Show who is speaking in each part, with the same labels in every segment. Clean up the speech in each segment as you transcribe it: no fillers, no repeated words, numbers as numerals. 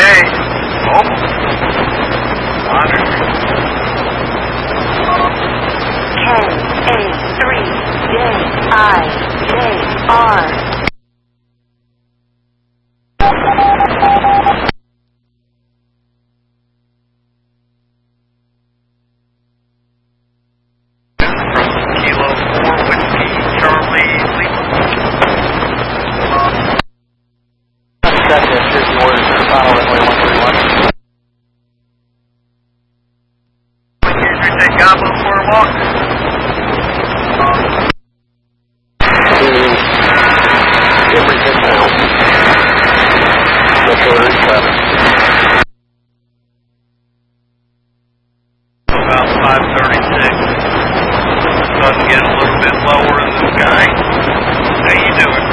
Speaker 1: Okay. Mobile. Monitoring.
Speaker 2: K-A-3-J-I-J-R.
Speaker 1: Kilo 4 Whiskey Charlie Lima.
Speaker 3: Second, here's the orders for final runway 131.
Speaker 1: Usually take Gabo for a walk.
Speaker 3: To Everything now. That's order 7.
Speaker 1: About 536. Sun get a little bit lower in the sky. How you doing?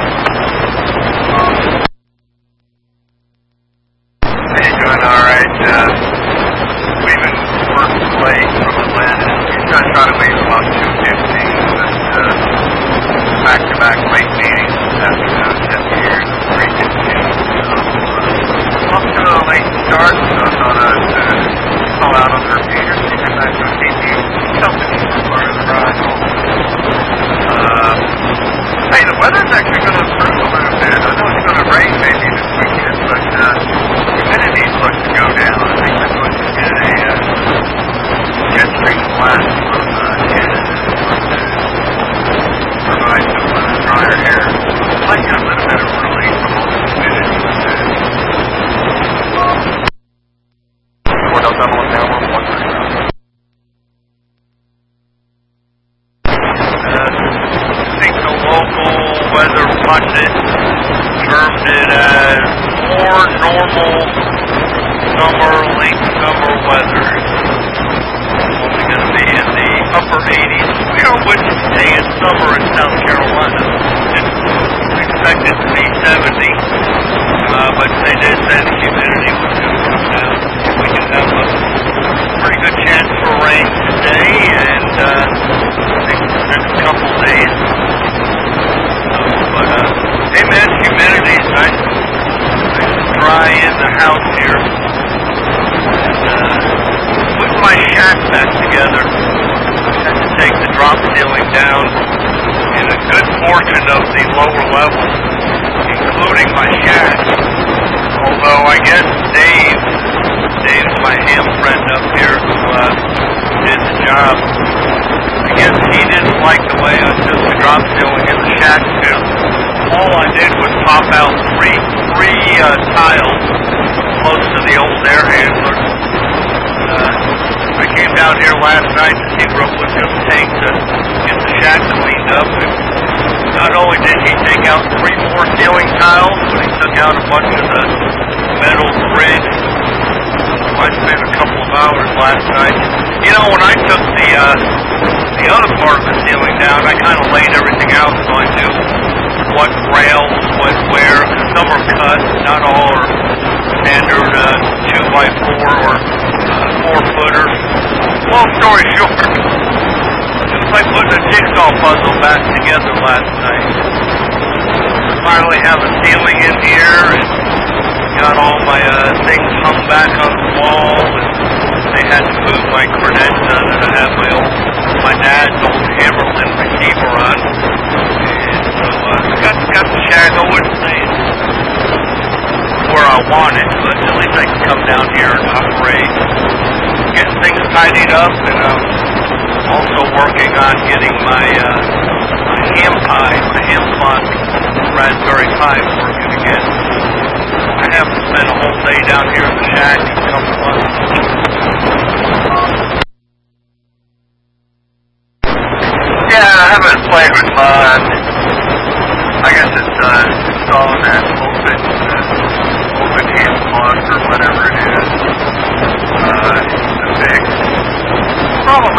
Speaker 1: Hey, doing alright. We've been working late from Atlanta. We're trying to leave about 2:15, but back-to-back late meetings this afternoon, 10 years, 3:15. Off to a late start, so I thought I'd call out on the repeater, see if I can keep you company for part of the ride home. Hey, the weather's actually going to improve a little bit. I know it's going to rain maybe this weekend, but humidity looks to go down. I think we're supposed to get a jet stream blast from Canada to provide some drier air. Might get a little bit of relief from all the humidity.
Speaker 3: Fort Delta 131.
Speaker 1: I think the local weather pundit termed it as more normal summer, late summer weather. Only going to be in the upper 80s. We wouldn't stay in summer in South Carolina. It's expected to be 70, but they did say the humidity was going to come down. We can have a pretty good chance for rain today, and I think the next couple days. But hey man, humidity is nice and dry in the house here. And putting my shack back together. Had to take the drop ceiling down in a good portion of the lower level, including my shack. Although I guess Dave's my ham friend up here who did the job. I guess he didn't like the way I took the drop ceiling in the shack too. All I did was pop out three tiles close to the old air handler. I came down here last night to see what it was going to take to get the shack cleaned up. And not only did he take out 3 more ceiling tiles, but he took out a bunch of the metal grid. I spent a couple of hours last night. You know, when I took the other part of the ceiling down, I kind of laid everything out so I knew what rails went where. Some are cut, not all are standard 2x4 or 4-footer. Long story short, it was like putting a jigsaw puzzle back together last night. I finally have a ceiling in here and got all my things hung back on the wall, and they had to move my credenza that I have my dad's old Hammerlin receiver on. And so got the shack. I wouldn't say it's where I want it, but at least I can come down here and operate, getting things tidied up, and I'm also working on getting my ham pie, my ham font raspberry pie working again. I haven't spent a whole day down here in the shack in a couple months. Yeah, I haven't played with mud. I guess it's installing that open hand plug or whatever it is. The fix. Problem